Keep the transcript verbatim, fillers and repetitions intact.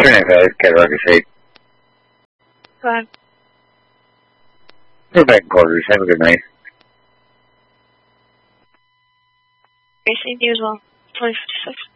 trenta, che ora che sei? Five. Your bank quarters, have a good night. Okay, same to you as well. twenty fifty-six.